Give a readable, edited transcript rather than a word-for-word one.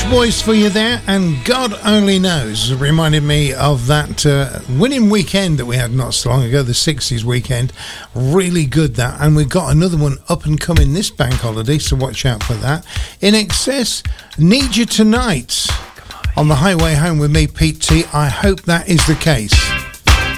Boys for you there, and God Only Knows reminded me of that winning weekend that we had not so long ago, the 60s weekend. Really good, that. And we've got another one up and coming this bank holiday, so watch out for that. In Excess, Need You Tonight on the highway home with me, Pete T. I hope that is the case.